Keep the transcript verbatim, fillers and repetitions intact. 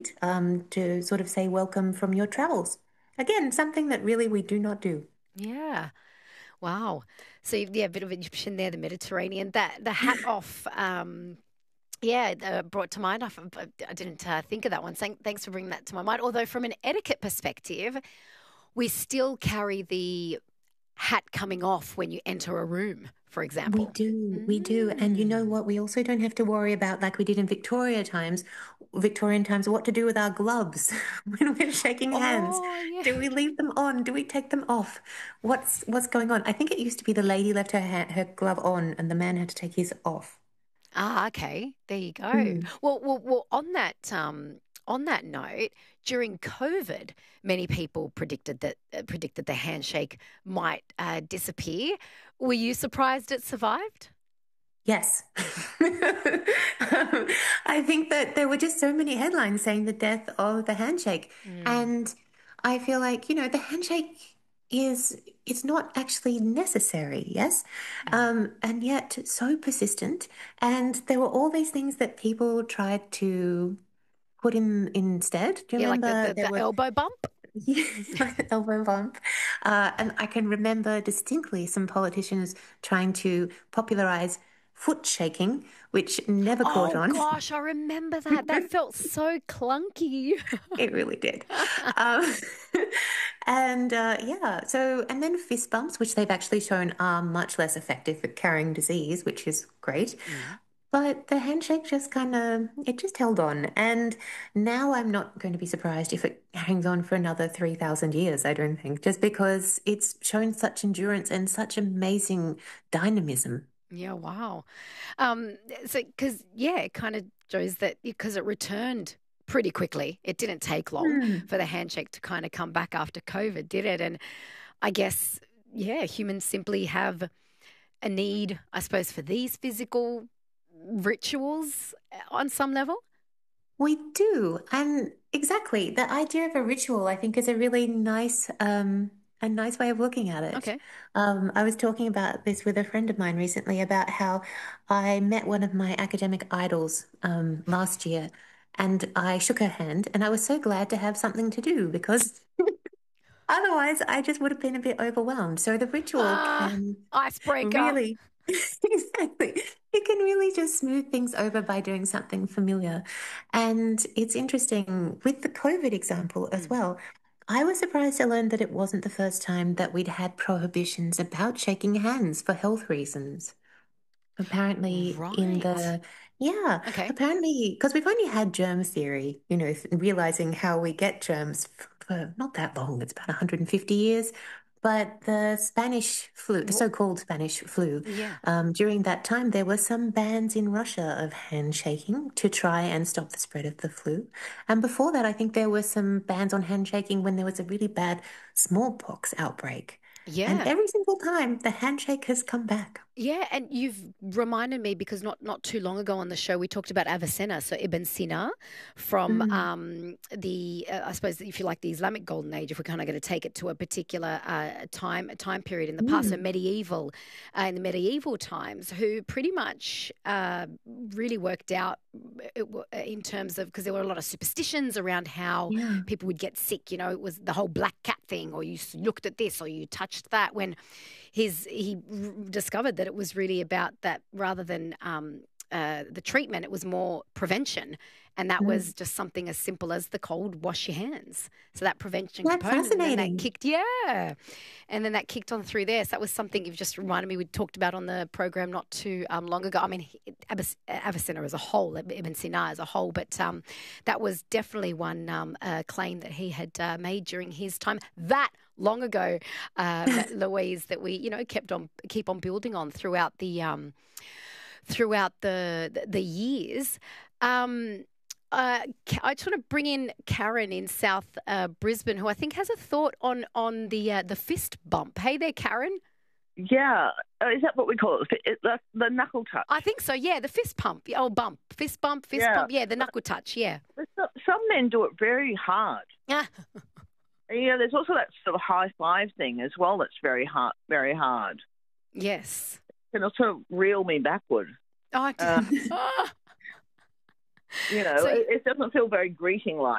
um, to sort of say welcome from your travels. Again, something that really we do not do. Yeah. Wow. So yeah, a bit of Egyptian there, the Mediterranean. That the hat off. Um, yeah, uh, brought to mind. I, f- I didn't uh, think of that one. Thank, thanks for bringing that to my mind. Although from an etiquette perspective, we still carry the hat coming off when you enter a room, for We example. do, we do. And you know Mm. what? We also don't have to worry about, like we did in Victoria times, Victorian times, what to do with our gloves when we're shaking hands. Oh, yeah. Do we leave them on? Do we take them off? What's what's going on? I think it used to be the lady left her ha her glove on and the man had to take his off. Ah, okay. There you go. Mm. Well, well, well. On that, um, on that note, during COVID, many people predicted that uh, predicted the handshake might uh, disappear. Were you surprised it survived? Yes. Um, I think that there were just so many headlines saying the death of the handshake. Mm. And I feel like, you know, the handshake is it's not actually necessary, yes? Mm. Um, and yet so persistent. And there were all these things that people tried to put in instead. Do you Yeah, like the, remember the there the were elbow bump. yes, like the elbow bump. Uh, and I can remember distinctly some politicians trying to popularize foot shaking, which never caught Oh on. gosh, I remember that. That felt so clunky. It really did. Um, and uh, yeah, so, and then fist bumps, which they've actually shown are much less effective at carrying disease, which is great. Mm. But the handshake just kind of, it just held on. And now I'm not going to be surprised if it hangs on for another three thousand years, I don't think, just because it's shown such endurance and such amazing dynamism. Yeah, wow. Um, so, because, yeah, it kind of shows that because it returned pretty quickly. It didn't take long Hmm. for the handshake to kind of come back after COVID, did it? And I guess, yeah, humans simply have a need, I suppose, for these physical rituals uh, on some level. We do. And exactly, the idea of a ritual, I think, is a really nice, um, a nice way of looking at it. Okay. Um, I was talking about this with a friend of mine recently about how I met one of my academic idols, um, last year, and I shook her hand, and I was so glad to have something to do because otherwise I just would have been a bit overwhelmed. So the ritual Ah, can icebreaker. really, exactly. It can really just smooth things over by doing something familiar. And it's interesting with the COVID example as Mm. well. I was surprised to learn that it wasn't the first time that we'd had prohibitions about shaking hands for health reasons. Apparently, in Right. the, yeah, Okay. apparently, because we've only had germ theory, you know, th- realizing how we get germs f- for not that long, it's about one hundred fifty years. But the Spanish flu, the Wh- so-called Spanish flu, Yeah. um, during that time, there were some bans in Russia of handshaking to try and stop the spread of the flu. And before that, I think there were some bans on handshaking when there was a really bad smallpox outbreak. And Yeah. every single time, the handshake has come back. Yeah, and you've reminded me because not not too long ago on the show we talked about Avicenna, so Ibn Sina, from Mm. um, the uh, I suppose if you like the Islamic Golden Age, if we're kind of going to take it to a particular uh, time time period in the past, so Mm. medieval, uh, in the medieval times, who pretty much uh, really worked out uh, in terms of because there were a lot of superstitions around how Yeah. people would get sick. You know, it was the whole black cat thing, or you looked at this, or you touched that. When his he r- discovered that it was really about that rather than um, uh, the treatment, it was more prevention. And that Mm. was just something as simple as the cold wash your hands. So that prevention That's component, and then that fascinating. kicked, yeah. And then that kicked on through there. So that was something you've just reminded me we talked about on the program not too um, long ago. I mean, Avic- Avicenna as a whole, Ibn Sina as a whole, but um, that was definitely one um, uh, claim that he had uh, made during his time that long ago, um, Louise, that we, you know, kept on, keep on building on throughout the, um, throughout the, the, the years. Um, uh, I just want to bring in Karen in South uh, Brisbane, who I think has a thought on on the uh, the fist bump. Hey there, Karen. Yeah, uh, is that what we call it? it the, the knuckle touch. I think so. Yeah, the fist pump. Oh, bump, fist bump, fist Yeah, pump. Yeah, the knuckle touch. Yeah. But so- some men do it very hard. Ah, And, you know, there's also that sort of high five thing as well. That's very hard. Very hard. yes. Can also reel me backward. Oh, I Uh, oh, You know, So- it, it doesn't feel very greeting-like.